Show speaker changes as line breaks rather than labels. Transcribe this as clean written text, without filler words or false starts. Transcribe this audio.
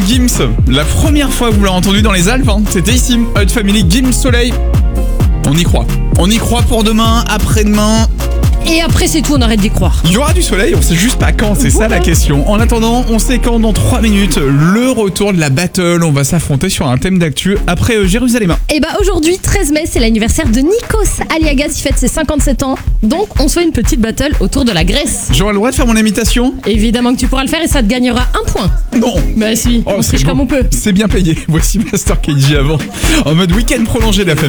Gims. La première fois que vous l'avez entendu dans les Alpes, c'était ici. Hot Family, Gims Soleil. On y croit. On y croit pour demain, après-demain.
Et après c'est tout, on arrête d'y croire.
Il y aura du soleil, on sait juste pas quand, c'est ça la question. En attendant, on sait quand dans 3 minutes, le retour de la battle. On va s'affronter sur un thème d'actu après Jérusalem.
Et bah aujourd'hui, 13 mai, c'est l'anniversaire de Nikos Aliagas, il fête ses 57 ans. Donc on se fait une petite battle autour de la Grèce.
J'aurai le droit de faire mon imitation?
Évidemment que tu pourras le faire et ça te gagnera 1 point.
Non.
Bah si, on triche comme on peut.
C'est bien payé. Voici Master KG avant. En mode week-end prolongé de la famille.